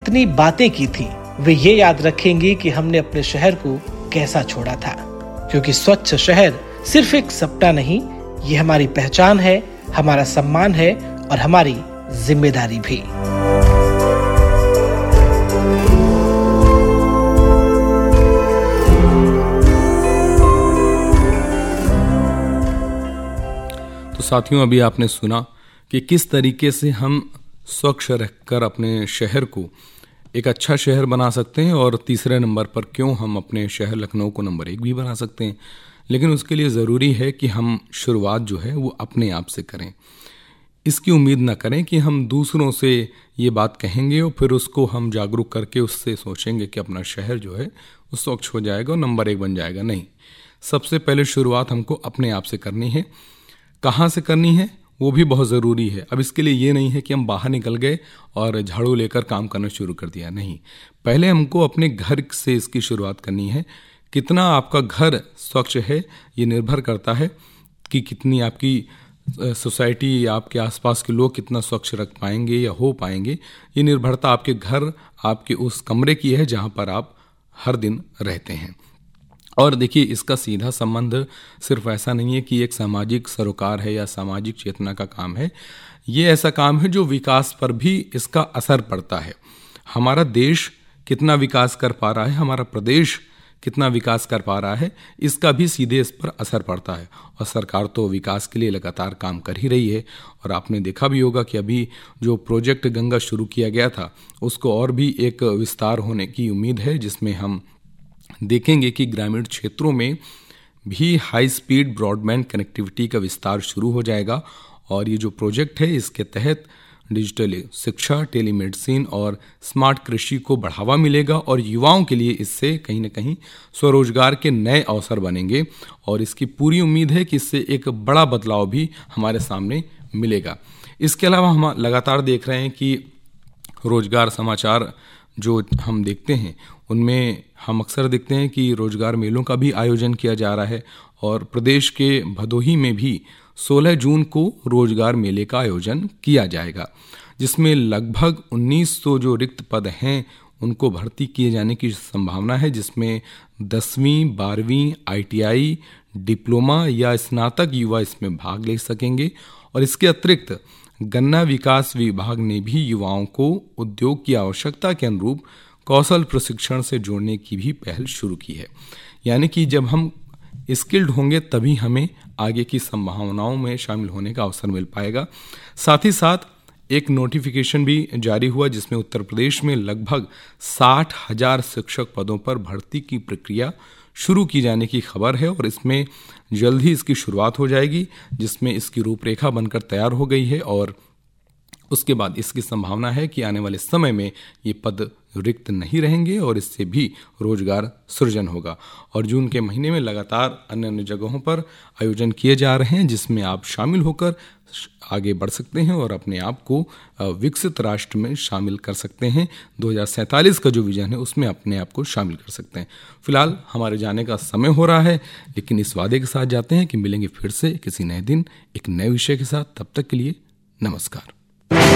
जितनी बातें की थी वे ये याद रखेंगी कि हमने अपने शहर को कैसा छोड़ा था। क्योंकि स्वच्छ शहर सिर्फ एक सपना नहीं, ये हमारी पहचान है, हमारा सम्मान है और हमारी जिम्मेदारी भी। तो साथियों, अभी आपने सुना कि किस तरीके से हम स्वच्छ रखकर अपने शहर को एक अच्छा शहर बना सकते हैं और तीसरे नंबर पर क्यों हम अपने शहर लखनऊ को नंबर 1 भी बना सकते हैं। लेकिन उसके लिए ज़रूरी है कि हम शुरुआत जो है वो अपने आप से करें। इसकी उम्मीद ना करें कि हम दूसरों से ये बात कहेंगे और फिर उसको हम जागरूक करके उससे सोचेंगे कि अपना शहर जो है वो स्वच्छ हो जाएगा और नंबर 1 बन जाएगा। नहीं, सबसे पहले शुरुआत हमको अपने आप से करनी है। कहाँ से करनी है वो भी बहुत ज़रूरी है। अब इसके लिए ये नहीं है कि हम बाहर निकल गए और झाड़ू लेकर काम करना शुरू कर दिया। नहीं, पहले हमको अपने घर से इसकी शुरुआत करनी है। कितना आपका घर स्वच्छ है ये निर्भर करता है कि कितनी आपकी सोसाइटी या आपके आसपास के लोग कितना स्वच्छ रख पाएंगे या हो पाएंगे। ये निर्भरता आपके घर, आपके उस कमरे की है जहाँ पर आप हर दिन रहते हैं। और देखिए, इसका सीधा संबंध सिर्फ ऐसा नहीं है कि एक सामाजिक सरोकार है या सामाजिक चेतना का काम है। ये ऐसा काम है जो विकास पर भी इसका असर पड़ता है। हमारा देश कितना विकास कर पा रहा है, हमारा प्रदेश कितना विकास कर पा रहा है, इसका भी सीधे इस पर असर पड़ता है। और सरकार तो विकास के लिए लगातार काम कर ही रही है। और आपने देखा भी होगा कि अभी जो प्रोजेक्ट गंगा शुरू किया गया था उसको और भी एक विस्तार होने की उम्मीद है, जिसमें हम देखेंगे कि ग्रामीण क्षेत्रों में भी हाई स्पीड ब्रॉडबैंड कनेक्टिविटी का विस्तार शुरू हो जाएगा। और ये जो प्रोजेक्ट है इसके तहत डिजिटल शिक्षा, टेलीमेडिसिन और स्मार्ट कृषि को बढ़ावा मिलेगा और युवाओं के लिए इससे कहीं ना कहीं स्वरोजगार के नए अवसर बनेंगे। और इसकी पूरी उम्मीद है कि इससे एक बड़ा बदलाव भी हमारे सामने मिलेगा। इसके अलावा हम लगातार देख रहे हैं कि रोजगार समाचार जो हम देखते हैं उनमें हम अक्सर देखते हैं कि रोजगार मेलों का भी आयोजन किया जा रहा है। और प्रदेश के भदोही में भी 16 जून को रोजगार मेले का आयोजन किया जाएगा, जिसमें लगभग 1900 जो रिक्त पद हैं उनको भर्ती किए जाने की संभावना है, जिसमें 10वीं 12वीं ITI डिप्लोमा या स्नातक युवा इसमें भाग ले सकेंगे। और इसके अतिरिक्त गन्ना विकास विभाग ने भी युवाओं को उद्योग की आवश्यकता के अनुरूप कौशल प्रशिक्षण से जोड़ने की भी पहल शुरू की है। यानी कि जब हम स्किल्ड होंगे तभी हमें आगे की संभावनाओं में शामिल होने का अवसर मिल पाएगा। साथ ही साथ एक नोटिफिकेशन भी जारी हुआ जिसमें उत्तर प्रदेश में लगभग 60,000 शिक्षक पदों पर भर्ती की प्रक्रिया शुरू की जाने की खबर है। और इसमें जल्द ही इसकी शुरुआत हो जाएगी, जिसमें इसकी रूपरेखा बनकर तैयार हो गई है। और उसके बाद इसकी संभावना है कि आने वाले समय में ये पद रिक्त नहीं रहेंगे और इससे भी रोजगार सृजन होगा। और जून के महीने में लगातार अन्य अन्य जगहों पर आयोजन किए जा रहे हैं, जिसमें आप शामिल होकर आगे बढ़ सकते हैं और अपने आप को विकसित राष्ट्र में शामिल कर सकते हैं। 2047 का जो विजन है उसमें अपने आप को शामिल कर सकते हैं। फिलहाल हमारे जाने का समय हो रहा है, लेकिन इस वादे के साथ जाते हैं कि मिलेंगे फिर से किसी नए दिन एक नए विषय के साथ। तब तक के लिए नमस्कार।